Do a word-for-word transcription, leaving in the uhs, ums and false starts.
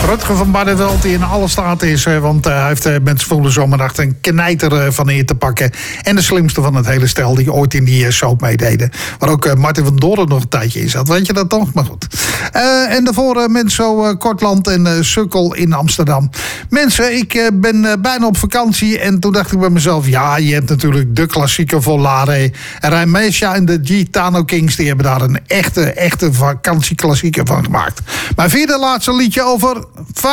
Rutger van Barneveld die in alle staat is. Want uh, hij heeft uh, met zijn volle zomernacht een knijter uh, van eer te pakken. En de slimste van het hele stel die ooit in die uh, soap meededen. Waar ook uh, Martin van Doren nog een tijdje in zat. Weet je dat toch? Maar goed. Uh, en daarvoor uh, Menso uh, Kortland en uh, Sukkel in Amsterdam. Mensen, ik uh, ben uh, bijna op vakantie. En toen dacht ik bij mezelf. Ja, je hebt natuurlijk de klassieke Volare. En Rijmeesja en de Gitano Kings. Die hebben daar een echte, echte vakantieklassieker van gemaakt. Maar vierde laatste liedje over